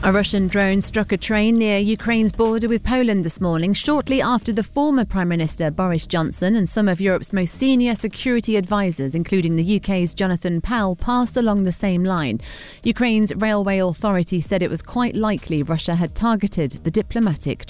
A Russian drone struck a train near Ukraine's border with Poland this morning, shortly after the former Prime Minister Boris Johnson and some of Europe's most senior security advisers, including the UK's Jonathan Powell, passed along the same line. Ukraine's railway authority said it was quite likely Russia had targeted the diplomatic